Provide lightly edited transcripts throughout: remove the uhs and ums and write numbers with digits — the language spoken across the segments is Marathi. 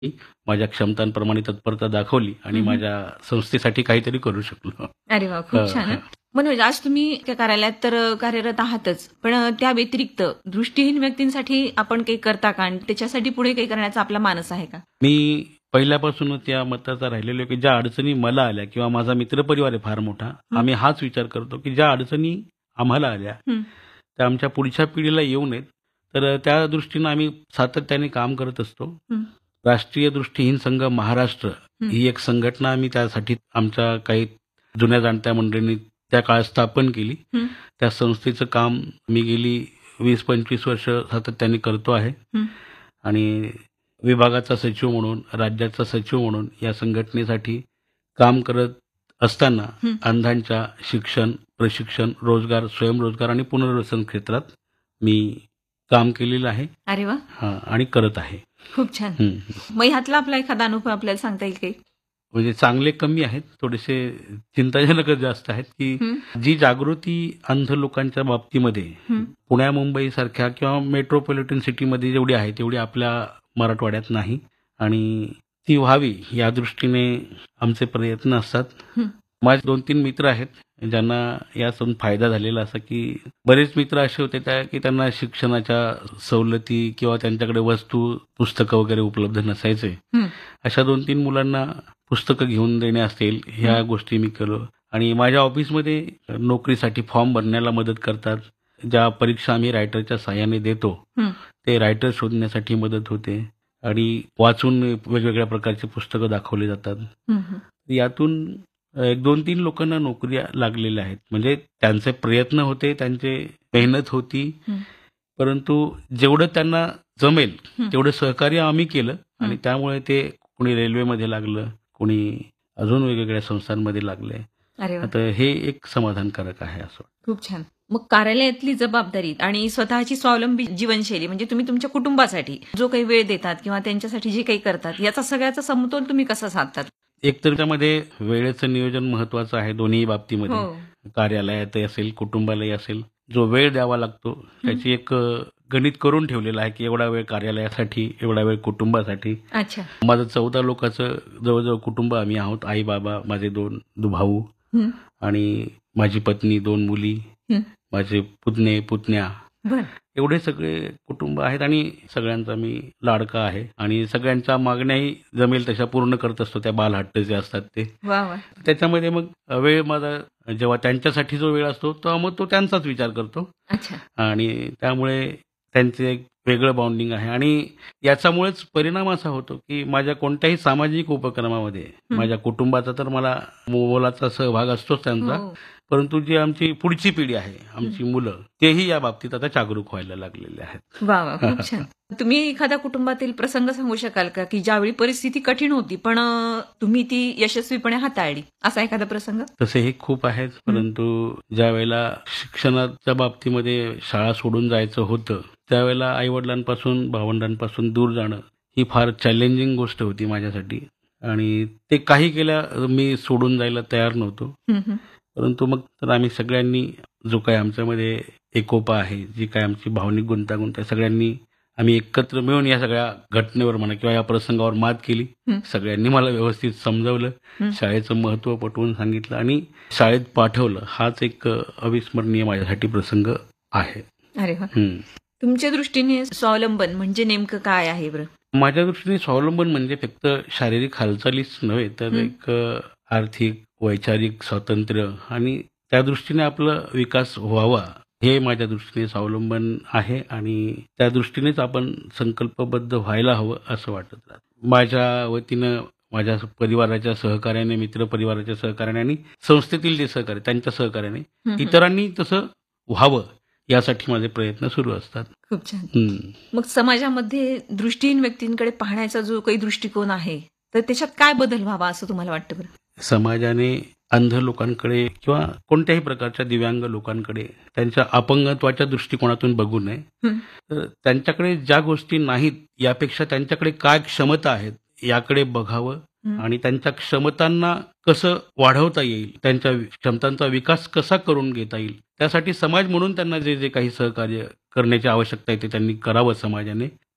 मी माझ्या क्षमतांप्रमाणे तत्परता दाखवली आणि हं, हं. माझ्या संस्थेसाठी काहीतरी करू शकलो. अरे वाह! खूप छान हं. हं. मनोज, आज तुम्ही त्या कार्यालयात तर कार्यरत आहातच. पण त्या व्यतिरिक्त दृष्टीहीन व्यक्तींसाठी आपण काही करता का? आणि त्याच्यासाठी पुढे काही करण्याचा आपला मानस आहे का? मी पहिल्यापासूनच या मताचा राहिलेलो आहे, की ज्या अडचणी मला आल्या किंवा माझा मित्रपरिवार आहे फार मोठा, हं. आम्ही हाच विचार करतो, की ज्या अडचणी आम्हाला आल्या, हं. त्या आमच्या पुढच्या पिढीला येऊ नयेत. तर त्या दृष्टीनं आम्ही सातत्याने काम करत असतो. हं. राष्ट्रीय दृष्टीहीन संघ महाराष्ट्र हं. ही एक संघटना आम्ही त्यासाठी आमच्या काही जुन्या जाणत्या मंडळींनी त्या काळात स्थापन केली. हं. त्या संस्थेचं काम मी गेली 20-25 वर्ष सातत्याने करतो आहे हं. आणि विभागाचा सचिव म्हणून, राज्याचा सचिव म्हणून या संघटनेसाठी काम करत असताना हं. अंधांच्या शिक्षण, प्रशिक्षण, रोजगार, स्वयंरोजगार आणि पुनर्वसन क्षेत्रात मी काम केलेलं आहे. अरे वाह! हां, आणि करत आहे. खूप छान. हं. मग ह्यातला आपला एखादा अनुभव आपल्याला सांगता येईल काही? म्हणजे चांगले कमी आहेत, थोडेसे चिंताजनकच जास्त आहेत, की हं. जी जागृती अंध लोकांच्या बाबतीमध्ये हं. पुण्या, मुंबईसारख्या किंवा मेट्रोपॉलिटन सिटीमध्ये जेवढी आहे, तेवढी आपल्या मराठवाड्यात नाही आणि ती व्हावी या दृष्टीने आमचे प्रयत्न असतात. हं. माझे 2-3 मित्र आहेत, ज्यांना यातून फायदा झालेला असा, की बरेच मित्र असे होते की त्यांना शिक्षणाच्या सवलती किंवा त्यांच्याकडे वस्तू, पुस्तकं वगैरे उपलब्ध नसायचे. हं. अशा 2-3 मुलांना पुस्तकं घेऊन देणे असेल, ह्या गोष्टी मी केलं आणि माझ्या ऑफिसमध्ये नोकरीसाठी फॉर्म भरण्याला मदत करतात. ज्या परीक्षा आम्ही रायटरच्या सहाय्याने देतो, हं. ते रायटर शोधण्यासाठी मदत होते आणि वाचून वेगवेगळ्या प्रकारची पुस्तकं दाखवली जातात. हं. हं. यातून एक 2-3 लोकांना नोकऱ्या लागलेल्या आहेत. म्हणजे त्यांचे प्रयत्न होते, त्यांची मेहनत होती, हं. परंतु जेवढं त्यांना जमेल हं. तेवढं सहकार्य आम्ही केलं आणि हं. त्यामुळे ते कोणी रेल्वेमध्ये लागलं, कोणी अजून वेगवेगळ्या संस्थांमध्ये लागले. अरे वाह! आता हे एक समाधानकारक आहे असं. खूप छान. मग कार्यालयातली जबाबदारी आणि स्वतःची स्वावलंबी जीवनशैली म्हणजे तुम्ही तुमच्या कुटुंबासाठी जो काही वेळ देतात किंवा त्यांच्यासाठी जे काही करतात याचा सगळ्याचा समतोल तुम्ही कसा साधतात? एकतर त्यामध्ये वेळेचं नियोजन महत्वाचं आहे दोन्ही बाबतीमध्ये. हो. कार्यालयातही असेल, कुटुंबालाही असेल. जो वेळ द्यावा लागतो त्याची एक गणित करून ठेवलेलं आहे, की एवढा वेळ कार्यालयासाठी, एवढा वेळ कुटुंबासाठी. अच्छा. माझं 14 लोकांचं जवळजवळ कुटुंब आम्ही आहोत. आई-बाबा, माझे 2 भाऊ हं. आणि माझी पत्नी, 2 मुली, हं. माझे पुतणे, पुतण्या. बरं. एवढे सगळे कुटुंब आहेत आणि सगळ्यांचा मी लाडका आहे आणि सगळ्यांच्या मागण्याही जमेल तशा पूर्ण करत असतो. त्या बालहट्ट जे असतात ते. वाह! वाह! त्याच्यामध्ये मग वेळ माझा जेव्हा त्यांच्यासाठी जो वेळ असतो तेव्हा मग तो त्यांचाच विचार करतो अच्छा. आणि त्यामुळे त्यांचे एक वेगळं बॉन्डिंग आहे आणि याच्यामुळेच परिणाम असा होतो, की माझ्या कोणत्याही सामाजिक उपक्रमामध्ये हं. माझ्या कुटुंबाचा तर मला मोलाचा सहभाग असतोच त्यांचा, हो. परंतु जी आमची पुढची पिढी आहे, आमची मुलं, तेही या बाबतीत आता जागरूक व्हायला लागलेले आहेत. वाह! वाह! खूप छान. तुम्ही एखाद्या कुटुंबातील प्रसंग सांगू शकाल का, की ज्यावेळी परिस्थिती कठीण होती, पण तुम्ही ती यशस्वीपणे हाताळली, असा एखादा प्रसंग? तसेही खूप आहेत, परंतु ज्या वेळेला शिक्षणाच्या बाबतीमध्ये शाळा सोडून जायचं होतं, त्यावेळेला आईवडिलांपासून, भावंडांपासून दूर जाणं ही फार चॅलेंजिंग गोष्ट होती माझ्यासाठी आणि ते काही केल्या मी सोडून जायला तयार नव्हतो. हं. हं. परंतु मग तर आम्ही सगळ्यांनी जो काही आमच्यामध्ये एकोपा आहे, जी काही आमची भावनिक गुंतागुंत आहे, सगळ्यांनी आम्ही एकत्र मिळून या सगळ्या घटनेवर म्हणा किंवा या प्रसंगावर मात केली. हं. सगळ्यांनी मला व्यवस्थित समजावलं, हं. शाळेचं महत्त्व पटवून सांगितलं आणि शाळेत पाठवलं. हाच एक अविस्मरणीय माझ्यासाठी प्रसंग आहे. अरे वाह! हं. तुमच्या दृष्टीने स्वावलंबन म्हणजे नेमकं काय आहे बरं? माझ्या दृष्टीने स्वावलंबन म्हणजे फक्त शारीरिक हालचालीच नव्हे, तर हं. एक आर्थिक, वैचारिक स्वातंत्र्य आणि त्या दृष्टीने आपला विकास व्हावा, हे माझ्या दृष्टीने स्वावलंबन आहे आणि त्या दृष्टीनेच आपण संकल्पबद्ध व्हायला हवं असं वाटत राहतं. माझ्या वतीनं माझ्या परिवाराच्या सहकार्याने, मित्रपरिवाराच्या सहकार्याने आणि संस्थेतील जे सहकार्य त्यांच्या सहकार्याने हं. हं. इतरांनी तसं व्हावं यासाठी माझे प्रयत्न सुरू असतात. खूप छान. हं. मग समाजामध्ये दृष्टीहीन व्यक्तींकडे पाहण्याचा जो काही दृष्टिकोन आहे, तर त्याच्यात काय बदल व्हावा असं तुम्हाला वाटतं बरं? समाजाने अंध लोकांकडे किंवा कोणत्याही प्रकारच्या दिव्यांग लोकांकडे त्यांच्या अपंगत्वाच्या दृष्टिकोनातून बघू नये. हं. तर त्यांच्याकडे ज्या गोष्टी नाहीत यापेक्षा त्यांच्याकडे काय क्षमता आहेत याकडे बघावं हं. आणि त्यांच्या क्षमतांना कसं वाढवता येईल, त्यांच्या क्षमतांचा विकास कसा करून घेता येईल, त्यासाठी समाज म्हणून त्यांना जे जे काही सहकार्य करण्याची आवश्यकता आहे ते त्यांनी करावं समाजाने.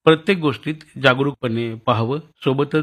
प्रत्येक गोष्टीत जागरूकपणे पाहावं. सोबतच